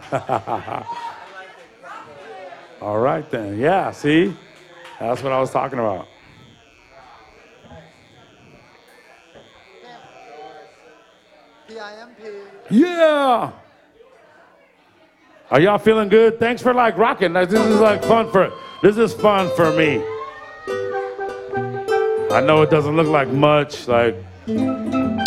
All right then. Yeah, see? That's what I was talking about. PIMP. Yeah. Are y'all feeling good? Thanks for like rocking. This is like fun for me. I know it doesn't look like much, like